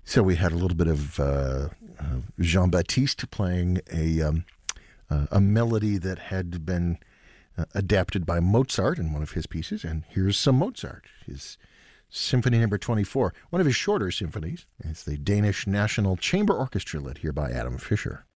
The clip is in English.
So we had a little bit of Jean-Baptiste playing a melody that had been adapted by Mozart in one of his pieces. And here's some Mozart, his Symphony Number 24, one of his shorter symphonies. It's the Danish National Chamber Orchestra led here by Adam Fischer.